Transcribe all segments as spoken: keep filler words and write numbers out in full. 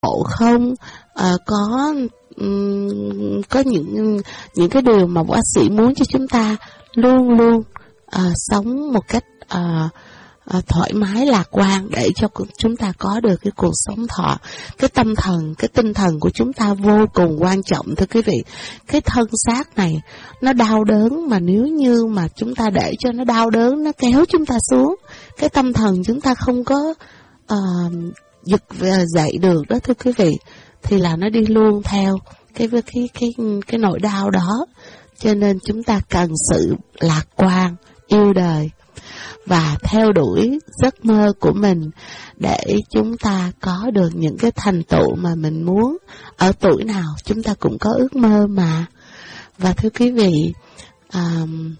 hộ không, à, có um, có những những cái điều mà bác sĩ muốn cho chúng ta luôn luôn à, sống một cách à, à, thoải mái lạc quan để cho chúng ta có được cái cuộc sống thọ. Cái tâm thần, cái tinh thần của chúng ta vô cùng quan trọng thưa quý vị. Cái thân xác này nó đau đớn, mà nếu như mà chúng ta để cho nó đau đớn, nó kéo chúng ta xuống, cái tâm thần chúng ta không có uh, giật dậy được đó thưa quý vị, thì là nó đi luôn theo cái cái cái cái, cái nỗi đau đó. Cho nên chúng ta cần sự lạc quan, yêu đời và theo đuổi giấc mơ của mình để chúng ta có được những cái thành tựu mà mình muốn. Ở tuổi nào chúng ta cũng có ước mơ mà. Và thưa quý vị, um,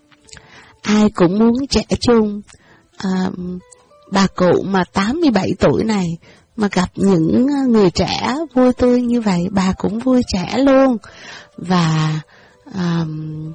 ai cũng muốn trẻ trung. Um, bà cụ mà tám mươi bảy tuổi này mà gặp những người trẻ vui tươi như vậy, bà cũng vui trẻ luôn. Và um,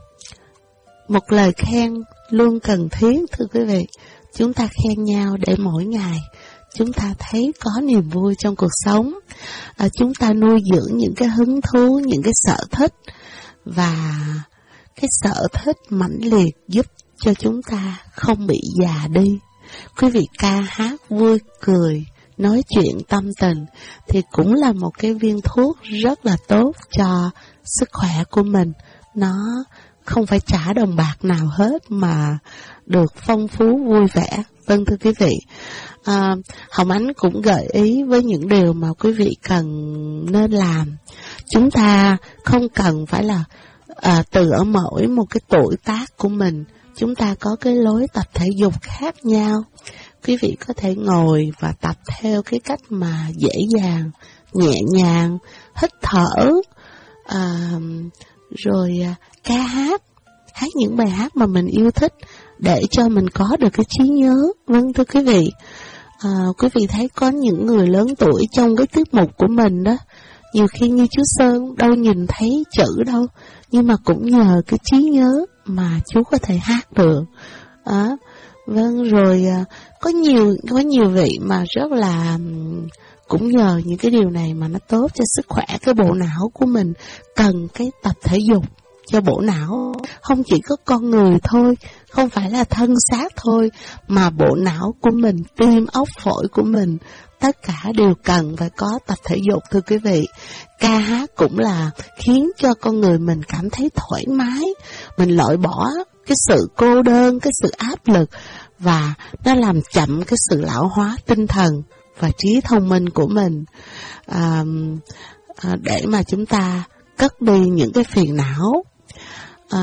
một lời khen luôn cần thiết thưa quý vị. Chúng ta khen nhau để mỗi ngày chúng ta thấy có niềm vui trong cuộc sống. À, chúng ta nuôi dưỡng những cái hứng thú, những cái sở thích. Và cái sở thích mãnh liệt giúp cho chúng ta không bị già đi. Quý vị ca hát vui cười, nói chuyện tâm tình thì cũng là một cái viên thuốc rất là tốt cho sức khỏe của mình. Nó không phải trả đồng bạc nào hết mà được phong phú vui vẻ. Vâng thưa quý vị, à, Hồng Ánh cũng gợi ý với những điều mà quý vị cần nên làm. Chúng ta không cần phải là à, từ ở mỗi một cái tuổi tác của mình, chúng ta có cái lối tập thể dục khác nhau. Quý vị có thể ngồi và tập theo cái cách mà dễ dàng, nhẹ nhàng, hít thở, à, rồi à, ca hát, hát những bài hát mà mình yêu thích để cho mình có được cái trí nhớ. Vâng thưa quý vị, à, quý vị thấy có những người lớn tuổi trong cái tiết mục của mình đó, nhiều khi như chú Sơn đâu nhìn thấy chữ đâu, nhưng mà cũng nhờ cái trí nhớ mà chú có thể hát được. À, vâng, rồi à, có nhiều có nhiều vị mà rất là cũng nhờ những cái điều này mà nó tốt cho sức khỏe. Cái bộ não của mình cần cái tập thể dục cho bộ não. Không chỉ có con người thôi, không phải là thân xác thôi, mà bộ não của mình, tim, óc, phổi của mình, tất cả đều cần phải có tập thể dục thưa quý vị. Ca hát cũng là khiến cho con người mình cảm thấy thoải mái, mình loại bỏ cái sự cô đơn, cái sự áp lực, và nó làm chậm cái sự lão hóa tinh thần và trí thông minh của mình, à, à, để mà chúng ta cất đi những cái phiền não. À,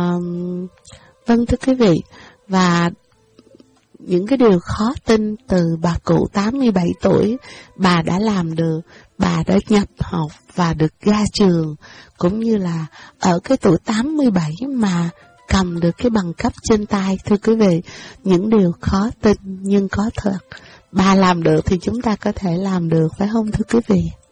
vâng thưa quý vị, và những cái điều khó tin từ bà cụ tám mươi bảy tuổi, bà đã làm được, bà đã nhập học và được ra trường, cũng như là ở cái tuổi tám mươi bảy mà cầm được cái bằng cấp trên tay. Thưa quý vị, những điều khó tin nhưng có thật. Bà làm được thì chúng ta có thể làm được, phải không thưa quý vị?